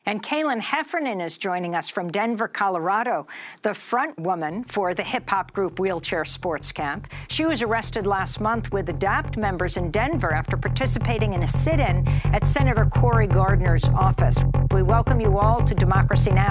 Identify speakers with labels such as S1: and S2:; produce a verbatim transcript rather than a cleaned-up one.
S1: And Kaylin Heffernan is joining us from Denver, Colorado, the front woman for the hip-hop group Wheelchair Sports Camp. She was arrested last month with ADAPT members in Denver after participating in a sit-in at Senator Cory Gardner's office. We welcome you all to Democracy Now!